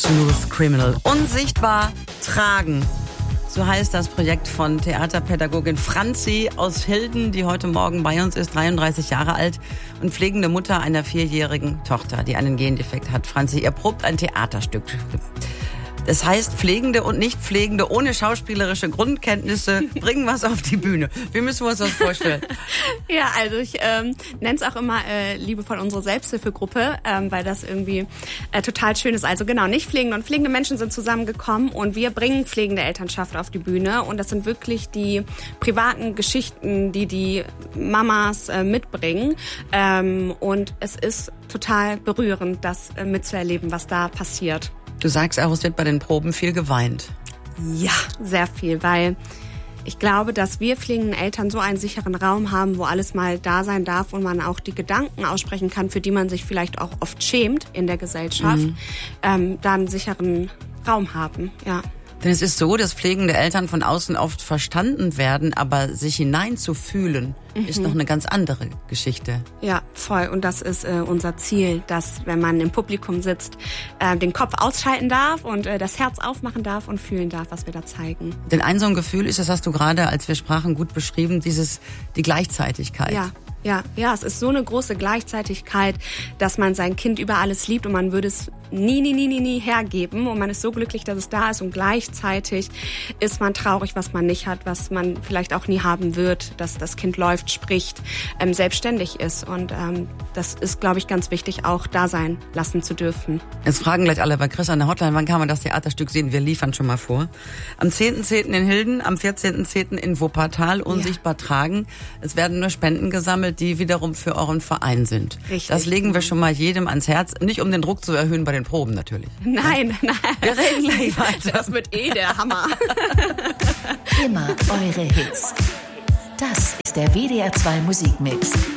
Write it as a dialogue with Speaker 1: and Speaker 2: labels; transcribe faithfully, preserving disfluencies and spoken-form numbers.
Speaker 1: Smooth Criminal. Unsichtbar tragen. So heißt das Projekt von Theaterpädagogin Franzi aus Hilden, die heute Morgen bei uns ist, dreiunddreißig Jahre alt und pflegende Mutter einer vierjährigen Tochter, die einen Gendefekt hat. Franzi, ihr probt ein Theaterstück. Das heißt, Pflegende und Nicht-Pflegende ohne schauspielerische Grundkenntnisse bringen was auf die Bühne. Wie müssen wir uns das vorstellen?
Speaker 2: Ja, also ich ähm, nenne es auch immer äh, liebevoll unsere Selbsthilfegruppe, ähm, weil das irgendwie äh, total schön ist. Also genau, Nicht-Pflegende und pflegende Menschen sind zusammengekommen und wir bringen pflegende Elternschaft auf die Bühne. Und das sind wirklich die privaten Geschichten, die die Mamas äh, mitbringen. Ähm, und es ist total berührend, das äh, mitzuerleben, was da passiert.
Speaker 1: Du sagst auch, es wird bei den Proben viel geweint.
Speaker 2: Ja, sehr viel, weil ich glaube, dass wir pflegenden Eltern so einen sicheren Raum haben, wo alles mal da sein darf und man auch die Gedanken aussprechen kann, für die man sich vielleicht auch oft schämt in der Gesellschaft, mhm. ähm, da einen sicheren Raum haben, ja.
Speaker 1: Denn es ist so, dass pflegende Eltern von außen oft verstanden werden, aber sich hineinzufühlen, mhm. ist noch eine ganz andere Geschichte.
Speaker 2: Ja, voll. Und das ist äh, unser Ziel, dass, wenn man im Publikum sitzt, äh, den Kopf ausschalten darf und äh, das Herz aufmachen darf und fühlen darf, was wir da zeigen.
Speaker 1: Denn ein so ein Gefühl ist, das hast du gerade, als wir sprachen, gut beschrieben, dieses, die Gleichzeitigkeit.
Speaker 2: Ja. Ja, ja, es ist so eine große Gleichzeitigkeit, dass man sein Kind über alles liebt und man würde es nie, nie, nie, nie, nie hergeben und man ist so glücklich, dass es da ist und gleichzeitig ist man traurig, was man nicht hat, was man vielleicht auch nie haben wird, dass das Kind läuft, spricht, ähm, selbstständig ist und ähm, das ist, glaube ich, ganz wichtig, auch da sein lassen zu dürfen.
Speaker 1: Jetzt fragen gleich alle bei Chris an der Hotline, wann kann man das Theaterstück sehen? Wir liefern schon mal vor. Am zehnten zehnten in Hilden, am vierzehnten zehnten in Wuppertal, unsichtbar ja. tragen. Es werden nur Spenden gesammelt, die wiederum für euren Verein sind.
Speaker 2: Richtig.
Speaker 1: Das legen wir schon mal jedem ans Herz. Nicht um den Druck zu erhöhen bei den Proben natürlich.
Speaker 2: Nein, nein.
Speaker 1: Wir reden gleich weiter.
Speaker 2: Das wird eh der Hammer.
Speaker 3: Immer eure Hits. Das ist der W D R zwei Musikmix.